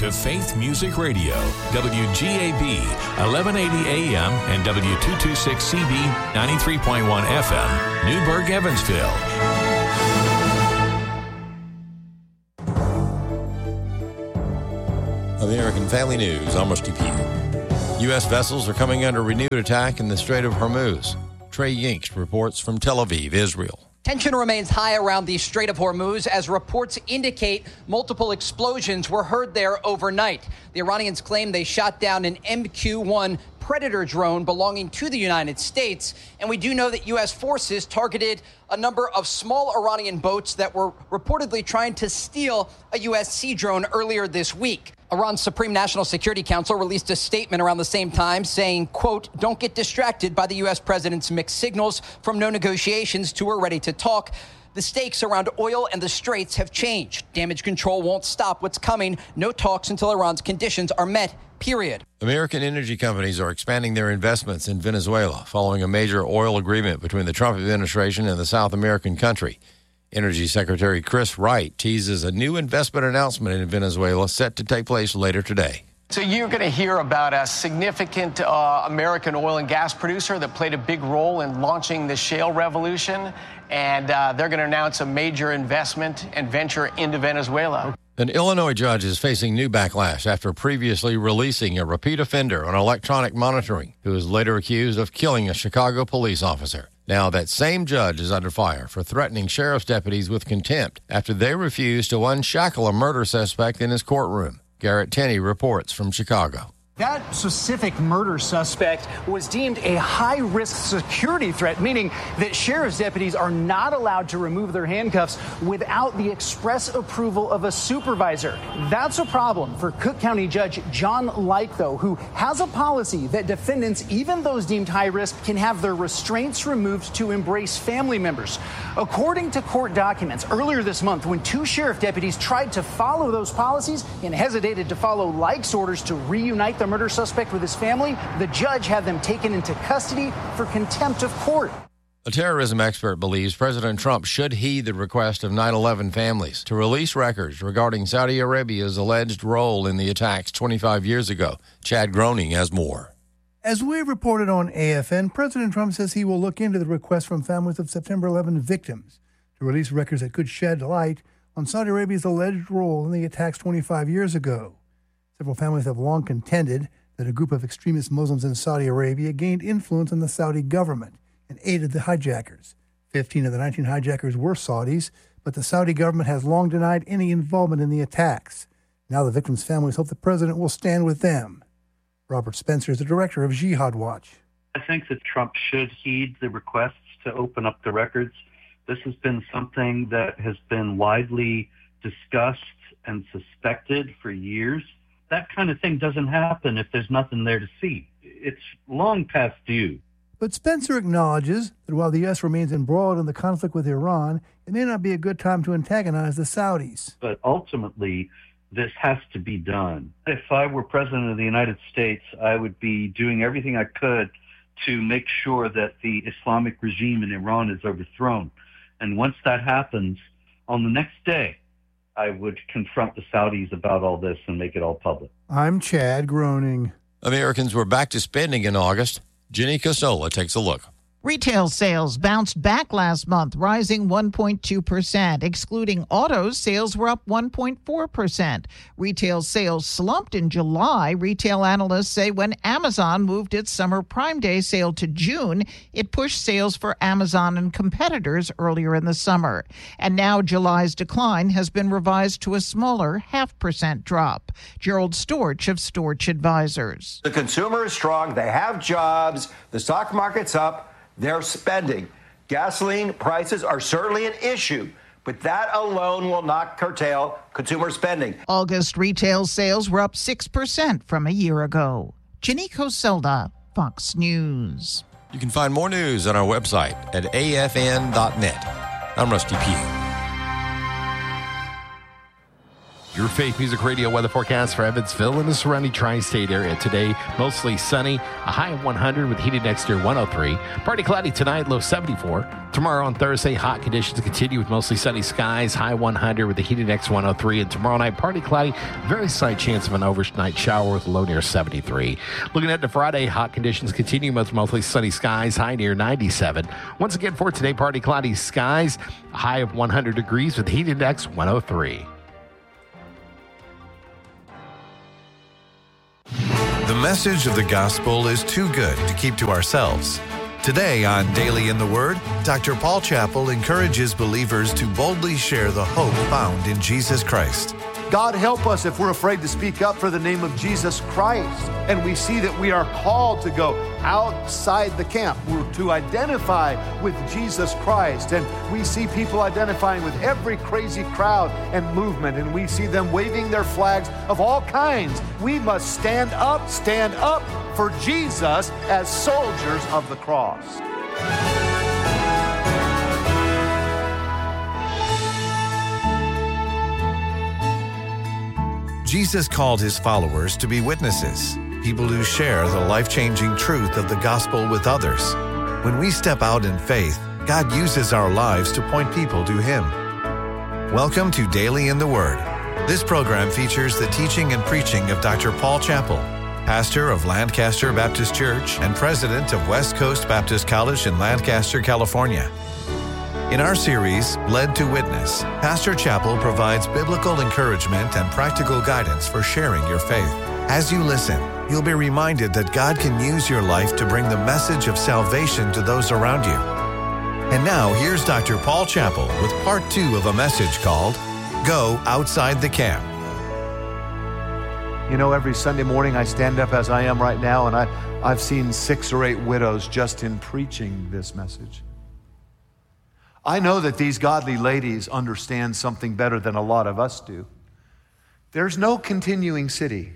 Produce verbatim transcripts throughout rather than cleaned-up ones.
to Faith Music Radio, W G A B, eleven eighty A M and W two twenty-six C B, ninety-three point one F M, Newburgh, Evansville. American Family News, I'm Rusty Pugh. U S vessels are coming under renewed attack in the Strait of Hormuz. Trey Yingst reports from Tel Aviv, Israel. Tension remains high around the Strait of Hormuz as reports indicate multiple explosions were heard there overnight. The Iranians claim they shot down an M Q one Predator drone belonging to the United States. And we do know that U S forces targeted a number of small Iranian boats that were reportedly trying to steal a U S Sea drone earlier this week. Iran's Supreme National Security Council released a statement around the same time saying, quote, don't get distracted by the U S president's mixed signals from no negotiations to we're ready to talk. The stakes around oil and the straits have changed. Damage control won't stop what's coming. No talks until Iran's conditions are met, period. American energy companies are expanding their investments in Venezuela following a major oil agreement between the Trump administration and the South American country. Energy Secretary Chris Wright teases a new investment announcement in Venezuela set to take place later today. So you're going to hear about a significant uh, American oil and gas producer that played a big role in launching the shale revolution, and uh, they're going to announce a major investment and venture into Venezuela. An Illinois judge is facing new backlash after previously releasing a repeat offender on electronic monitoring who was later accused of killing a Chicago police officer. Now, that same judge is under fire for threatening sheriff's deputies with contempt after they refused to unshackle a murder suspect in his courtroom. Garrett Tenney reports from Chicago. That specific murder suspect was deemed a high-risk security threat, meaning that sheriff's deputies are not allowed to remove their handcuffs without the express approval of a supervisor. That's a problem for Cook County Judge John Like, though, who has a policy that defendants, even those deemed high-risk, can have their restraints removed to embrace family members. According to court documents, earlier this month, when two sheriff deputies tried to follow those policies and hesitated to follow Like's orders to reunite the murder suspect with his family, the judge had them taken into custody for contempt of court. A terrorism expert believes President Trump should heed the request of nine eleven families to release records regarding Saudi Arabia's alleged role in the attacks twenty-five years ago. Chad Groening has more. As we reported on A F N, President Trump says he will look into the request from families of September eleventh victims to release records that could shed light on Saudi Arabia's alleged role in the attacks twenty-five years ago. Several families have long contended that a group of extremist Muslims in Saudi Arabia gained influence in the Saudi government and aided the hijackers. Fifteen of the nineteen hijackers were Saudis, but the Saudi government has long denied any involvement in the attacks. Now the victims' families hope the president will stand with them. Robert Spencer is the director of Jihad Watch. I think that Trump should heed the requests to open up the records. This has been something that has been widely discussed and suspected for years. That kind of thing doesn't happen if there's nothing there to see. It's long past due. But Spencer acknowledges that while the U S remains embroiled in the conflict with Iran, it may not be a good time to antagonize the Saudis. But ultimately, this has to be done. If I were president of the United States, I would be doing everything I could to make sure that the Islamic regime in Iran is overthrown. And once that happens, on the next day, I would confront the Saudis about all this and make it all public. I'm Chad Groening. Americans were back to spending in August. Jenny Casola takes a look. Retail sales bounced back last month, rising one point two percent. Excluding autos, sales were up one point four percent. Retail sales slumped in July. Retail analysts say when Amazon moved its summer Prime Day sale to June, it pushed sales for Amazon and competitors earlier in the summer. And now July's decline has been revised to a smaller half percent drop. Gerald Storch of Storch Advisors. The consumer is strong. They have jobs. The stock market's up. They're spending. Gasoline prices are certainly an issue, but that alone will not curtail consumer spending. August retail sales were up six percent from a year ago. Jenny Coselda, Fox News. You can find more news on our website at A F N dot net. I'm Rusty Pugh. Your Faith Music Radio weather forecast for Evansville and the surrounding tri-state area. Today, mostly sunny, a high of one hundred with heated next year one oh three. Partly cloudy tonight, low seventy-four. Tomorrow on Thursday, hot conditions continue with mostly sunny skies, high one hundred with the heated next one oh three. And tomorrow night, partly cloudy, very slight chance of an overnight shower with a low near seventy-three. Looking at the Friday, hot conditions continue with mostly sunny skies, high near ninety-seven. Once again for today, partly cloudy skies, a high of one hundred degrees with the heated next one oh three. The message of the gospel is too good to keep to ourselves. Today on Daily in the Word, Doctor Paul Chappell encourages believers to boldly share the hope found in Jesus Christ. God help us if we're afraid to speak up for the name of Jesus Christ. And we see that we are called to go outside the camp. We're to identify with Jesus Christ. And we see people identifying with every crazy crowd and movement. And we see them waving their flags of all kinds. We must stand up, stand up for Jesus as soldiers of the cross. Jesus called his followers to be witnesses, people who share the life-changing truth of the gospel with others. When we step out in faith, God uses our lives to point people to him. Welcome to Daily in the Word. This program features the teaching and preaching of Doctor Paul Chappell, pastor of Lancaster Baptist Church and president of West Coast Baptist College in Lancaster, California. In our series, Led to Witness, Pastor Chappell provides biblical encouragement and practical guidance for sharing your faith. As you listen, you'll be reminded that God can use your life to bring the message of salvation to those around you. And now, here's Doctor Paul Chappell with part two of a message called, Go Outside the Camp. You know, every Sunday morning I stand up as I am right now, and I, I've seen six or eight widows just in preaching this message. I know that these godly ladies understand something better than a lot of us do. There's no continuing city.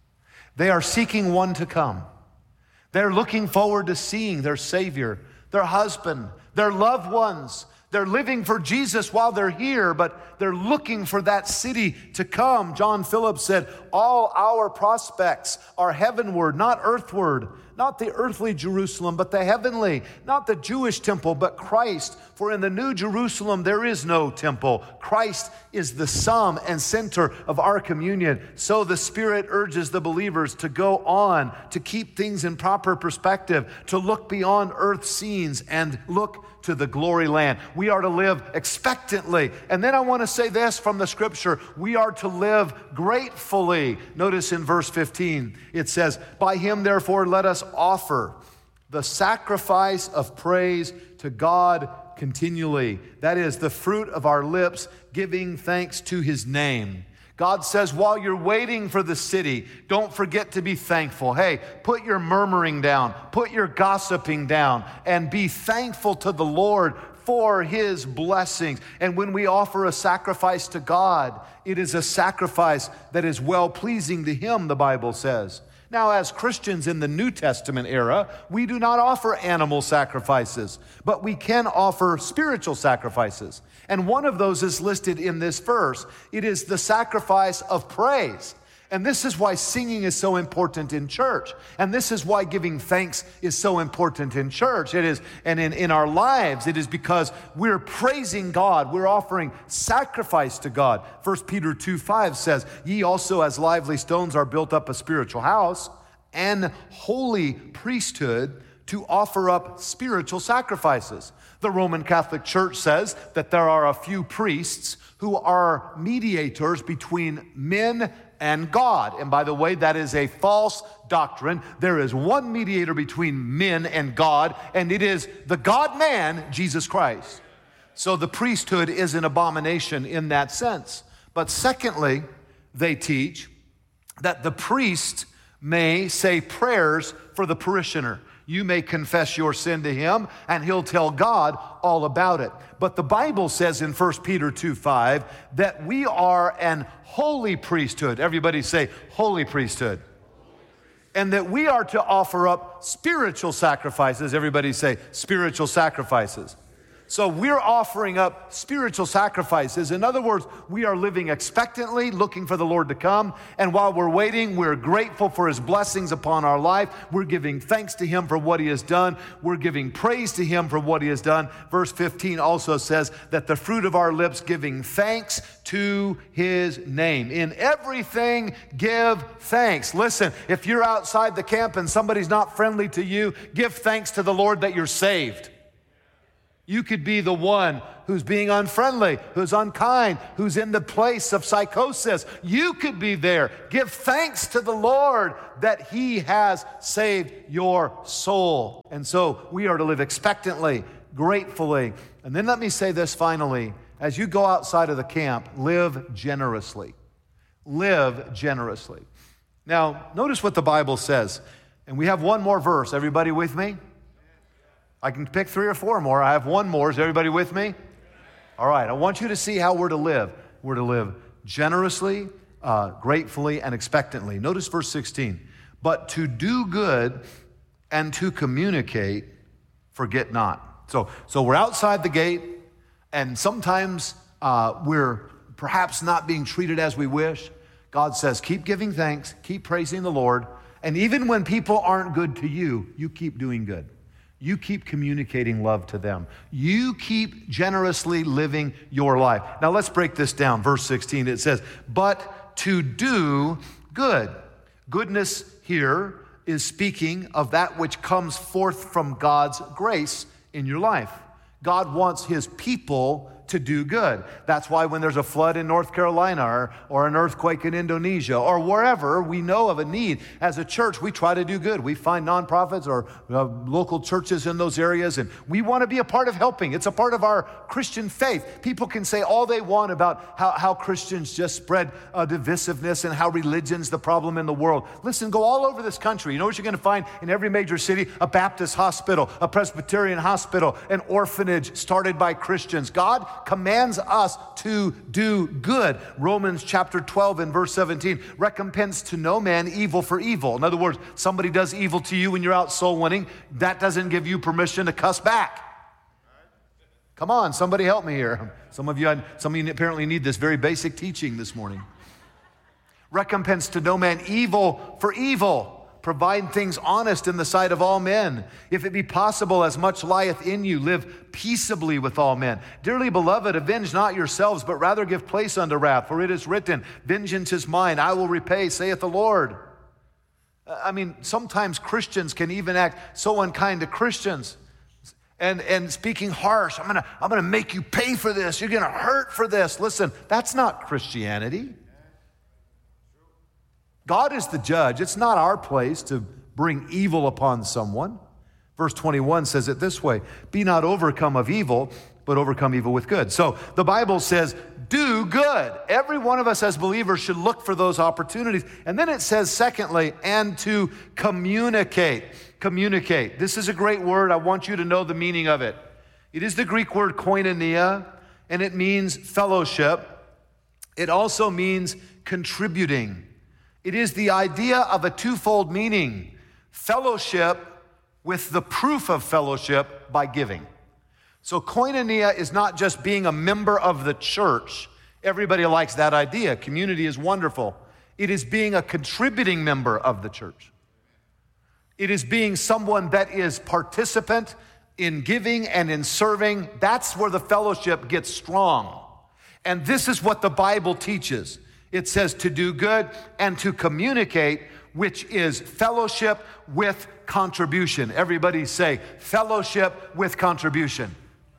They are seeking one to come. They're looking forward to seeing their Savior, their husband, their loved ones. They're living for Jesus while they're here, but they're looking for that city to come. John Phillips said, all our prospects are heavenward, not earthward. Not the earthly Jerusalem, but the heavenly. Not the Jewish temple, but Christ. For in the New Jerusalem, there is no temple. Christ is the sum and center of our communion. So the Spirit urges the believers to go on, to keep things in proper perspective, to look beyond earth's scenes and look to the glory land. We are to live expectantly. And then I want to say this from the scripture. We are to live gratefully. Notice in verse fifteen, it says, by him, therefore, let us offer the sacrifice of praise to God continually. That is the fruit of our lips, giving thanks to his name. God says, while you're waiting for the city, don't forget to be thankful. Hey, put your murmuring down, put your gossiping down, and be thankful to the Lord for his blessings. And when we offer a sacrifice to God, it is a sacrifice that is well-pleasing to him, the Bible says. Now, as Christians in the New Testament era, we do not offer animal sacrifices, but we can offer spiritual sacrifices. And one of those is listed in this verse. It is the sacrifice of praise. And this is why singing is so important in church. And this is why giving thanks is so important in church. It is, and in, in our lives, it is because we're praising God. We're offering sacrifice to God. First Peter two five says, ye also as lively stones are built up a spiritual house and holy priesthood to offer up spiritual sacrifices. The Roman Catholic Church says that there are a few priests who are mediators between men and God. And by the way, that is a false doctrine. There is one mediator between men and God, and it is the God-man, Jesus Christ. So the priesthood is an abomination in that sense. But secondly, they teach that the priest may say prayers for the parishioner. You may confess your sin to him, and he'll tell God all about it. But the Bible says in First Peter two five that we are an holy priesthood. Everybody say, holy priesthood. And that we are to offer up spiritual sacrifices. Everybody say, spiritual sacrifices. So we're offering up spiritual sacrifices. In other words, we are living expectantly, looking for the Lord to come. And while we're waiting, we're grateful for his blessings upon our life. We're giving thanks to him for what he has done. We're giving praise to him for what he has done. Verse fifteen also says that the fruit of our lips giving thanks to his name. In everything, give thanks. Listen, if you're outside the camp and somebody's not friendly to you, give thanks to the Lord that you're saved. You could be the one who's being unfriendly, who's unkind, who's in the place of psychosis. You could be there. Give thanks to the Lord that he has saved your soul. And so we are to live expectantly, gratefully. And then let me say this finally. As you go outside of the camp, live generously. Live generously. Now, notice what the Bible says. And we have one more verse. Everybody with me? I can pick three or four more. I have one more. Is everybody with me? All right. I want you to see how we're to live. We're to live generously, uh, gratefully, and expectantly. Notice verse sixteen. But to do good and to communicate, forget not. So, so we're outside the gate, and sometimes uh, we're perhaps not being treated as we wish. God says, keep giving thanks, keep praising the Lord, and even when people aren't good to you, you keep doing good. You keep communicating love to them. You keep generously living your life. Now let's break this down. Verse sixteen, it says, but to do good. Goodness here is speaking of that which comes forth from God's grace in your life. God wants his people to do good. That's why when there's a flood in North Carolina or, or an earthquake in Indonesia or wherever we know of a need, as a church, we try to do good. We find nonprofits or uh, local churches in those areas, and we want to be a part of helping. It's a part of our Christian faith. People can say all they want about how, how Christians just spread uh, divisiveness and how religion's the problem in the world. Listen, go all over this country. You know what you're going to find in every major city? A Baptist hospital, a Presbyterian hospital, an orphanage started by Christians. God commands us to do good. Romans chapter twelve and verse seventeen, recompense to no man evil for evil. In other words, somebody does evil to you when you're out soul winning, that doesn't give you permission to cuss back. Come on, somebody help me here. Some of you, some of you apparently need this very basic teaching this morning. Recompense to no man evil for evil. Provide things honest in the sight of all men. If it be possible, as much lieth in you, live peaceably with all men. Dearly beloved, avenge not yourselves, but rather give place unto wrath. For it is written, vengeance is mine, I will repay, saith the Lord. I mean, sometimes Christians can even act so unkind to Christians. And, and speaking harsh, I'm gonna, I'm gonna make you pay for this. You're gonna hurt for this. Listen, that's not Christianity. God is the judge. It's not our place to bring evil upon someone. Verse twenty-one says it this way, be not overcome of evil, but overcome evil with good. So the Bible says, do good. Every one of us as believers should look for those opportunities. And then it says, secondly, and to communicate. Communicate. This is a great word. I want you to know the meaning of it. It is the Greek word koinonia, and it means fellowship. It also means contributing. It is the idea of a twofold meaning, fellowship with the proof of fellowship by giving. So koinonia is not just being a member of the church. Everybody likes that idea. Community is wonderful. It is being a contributing member of the church. It is being someone that is participant in giving and in serving. That's where the fellowship gets strong. And this is what the Bible teaches. It says to do good and to communicate, which is fellowship with contribution. Everybody say, fellowship with contribution.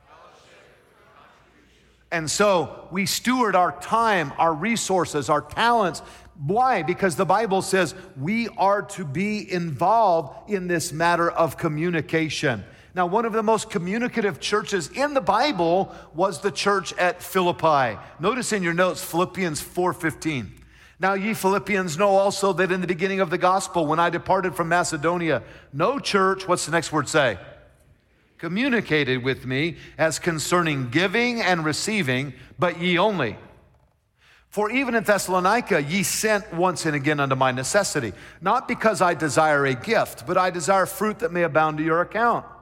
And so we steward our time, our resources, our talents. Why? Because the Bible says we are to be involved in this matter of communication. Now, one of the most communicative churches in the Bible was the church at Philippi. Notice in your notes, Philippians four fifteen. Now ye Philippians know also that in the beginning of the gospel, when I departed from Macedonia, no church, what's the next word say? Communicated with me as concerning giving and receiving, but ye only. For even in Thessalonica ye sent once and again unto my necessity, not because I desire a gift, but I desire fruit that may abound to your account.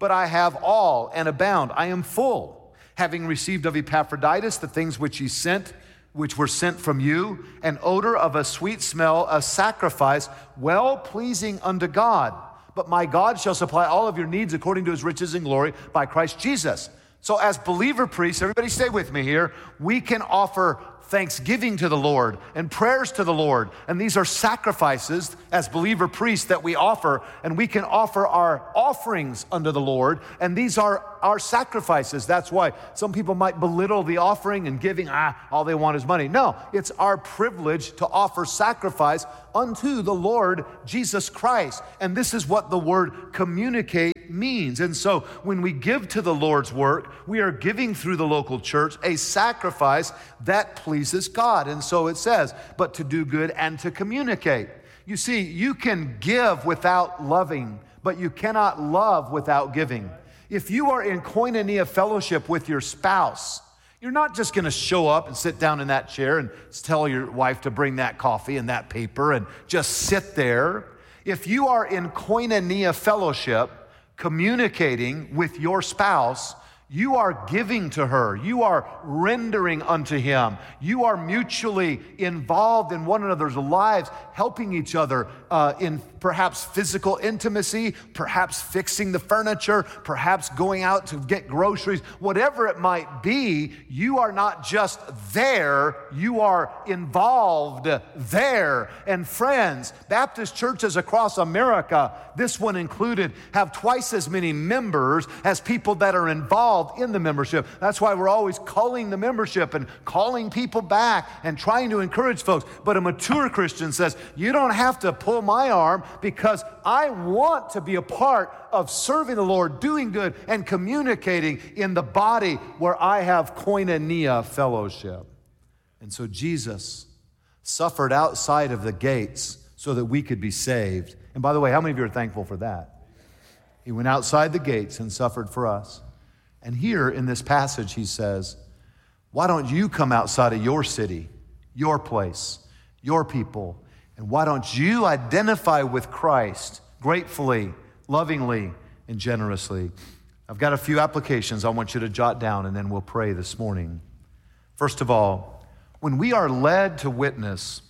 but I have all and abound. I am full, having received of Epaphroditus the things which he sent, which were sent from you, an odor of a sweet smell, a sacrifice, well-pleasing unto God. But my God shall supply all of your needs according to his riches and glory by Christ Jesus. So as believer priests, everybody stay with me here, we can offer thanksgiving to the Lord and prayers to the Lord. And these are sacrifices as believer priests that we offer, and we can offer our offerings unto the Lord, and these are our sacrifices. That's why some people might belittle the offering and giving, ah, all they want is money. No, it's our privilege to offer sacrifice unto the Lord Jesus Christ. And this is what the word communicate means. And so when we give to the Lord's work, we are giving through the local church a sacrifice that pleases God. And so it says, but to do good and to communicate. You see, you can give without loving, but you cannot love without giving. If you are in koinonia fellowship with your spouse, you're not just going to show up and sit down in that chair and tell your wife to bring that coffee and that paper and just sit there. If you are in koinonia fellowship, communicating with your spouse, you are giving to her. You are rendering unto him. You are mutually involved in one another's lives, helping each other uh, in perhaps physical intimacy, perhaps fixing the furniture, perhaps going out to get groceries, whatever it might be. You are not just there, you are involved there. And friends, Baptist churches across America, this one included, have twice as many members as people that are involved in the membership. That's why we're always calling the membership and calling people back and trying to encourage folks. But a mature Christian says, you don't have to pull my arm, because I want to be a part of serving the Lord, doing good, and communicating in the body where I have koinonia fellowship. And so Jesus suffered outside of the gates so that we could be saved. And by the way, how many of you are thankful for that? He went outside the gates and suffered for us. And here in this passage, he says, why don't you come outside of your city, your place, your people, and why don't you identify with Christ gratefully, lovingly, and generously? I've got a few applications I want you to jot down, and then we'll pray this morning. First of all, when we are led to witness,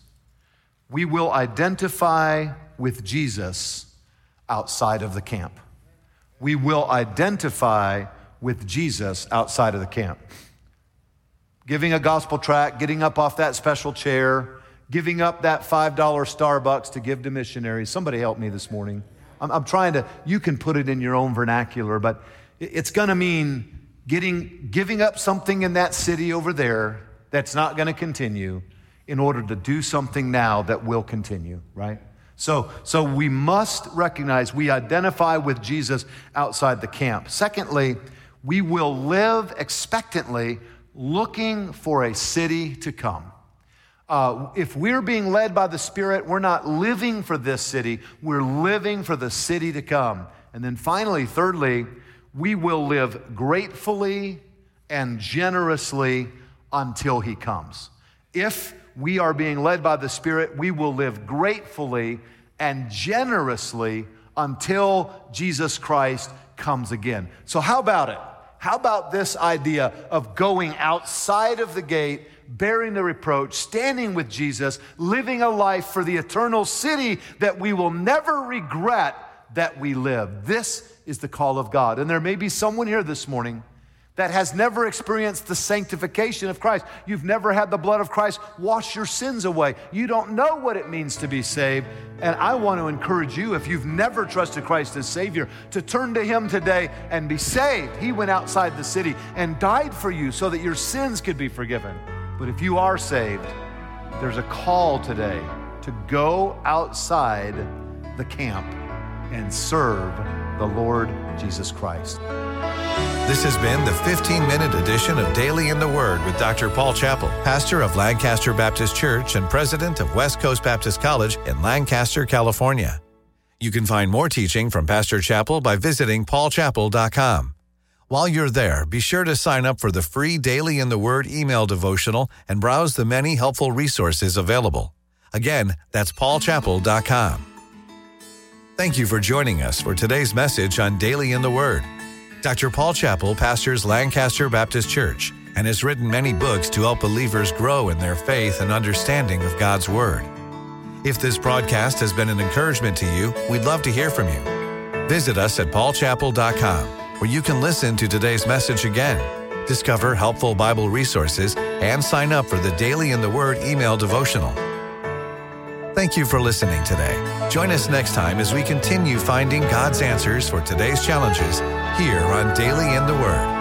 we will identify with Jesus outside of the camp. We will identify with Jesus outside of the camp. Giving a gospel tract, getting up off that special chair, giving up that five dollar Starbucks to give to missionaries. Somebody help me this morning. I'm, I'm trying to, you can put it in your own vernacular, but it's gonna mean getting, giving up something in that city over there that's not gonna continue in order to do something now that will continue, right? So, so we must recognize we identify with Jesus outside the camp. Secondly, we will live expectantly looking for a city to come. Uh, if we're being led by the Spirit, we're not living for this city, we're living for the city to come. And then finally, thirdly, we will live gratefully and generously until he comes. If we are being led by the Spirit, we will live gratefully and generously until Jesus Christ comes again. So how about it? How about this idea of going outside of the gate, bearing the reproach, standing with Jesus, living a life for the eternal city that we will never regret that we live? This is the call of God. And there may be someone here this morning that has never experienced the sanctification of Christ. You've never had the blood of Christ wash your sins away. You don't know what it means to be saved. And I want to encourage you, if you've never trusted Christ as Savior, to turn to him today and be saved. He went outside the city and died for you so that your sins could be forgiven. But if you are saved, there's a call today to go outside the camp and serve the Lord Jesus Christ. This has been the fifteen-minute edition of Daily in the Word with Doctor Paul Chappell, pastor of Lancaster Baptist Church and president of West Coast Baptist College in Lancaster, California. You can find more teaching from Pastor Chappell by visiting paul chappell dot com. While you're there, be sure to sign up for the free Daily in the Word email devotional and browse the many helpful resources available. Again, that's paul chappell dot com. Thank you for joining us for today's message on Daily in the Word. Doctor Paul Chappell pastors Lancaster Baptist Church and has written many books to help believers grow in their faith and understanding of God's Word. If this broadcast has been an encouragement to you, we'd love to hear from you. Visit us at paul chappell dot com, where you can listen to today's message again, discover helpful Bible resources, and sign up for the Daily in the Word email devotional. Thank you for listening today. Join us next time as we continue finding God's answers for today's challenges here on Daily in the Word.